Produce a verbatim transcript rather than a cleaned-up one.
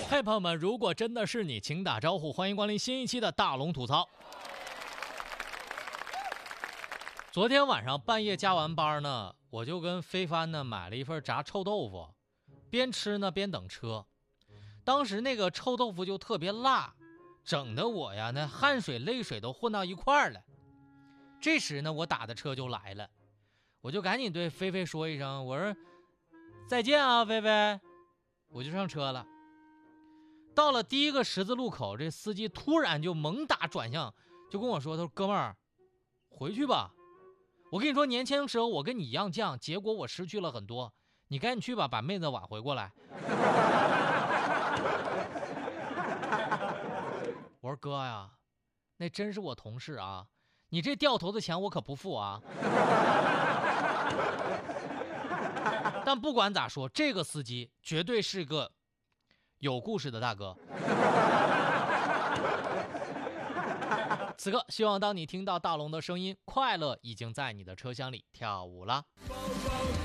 嘿，朋友们，如果真的是你，请打招呼，欢迎光临新一期的大龙吐槽。昨天晚上半夜加完班呢，我就跟飞帆呢买了一份炸臭豆腐，边吃呢边等车。当时那个臭豆腐就特别辣，整得我呀那汗水泪水都混到一块儿了。这时呢，我打的车就来了，我就赶紧对菲菲说一声，我说再见啊，菲菲，我就上车了。到了第一个十字路口，这司机突然就猛打转向，就跟我说，他说哥们儿回去吧，我跟你说年轻时候我跟你一样犟，结果我失去了很多，你赶紧去吧，把妹子挽回过来。我说哥呀，那真是我同事啊，你这掉头的钱我可不付啊。但不管咋说，这个司机绝对是个有故事的大哥。此刻希望当你听到大龙的声音，快乐已经在你的车厢里跳舞了。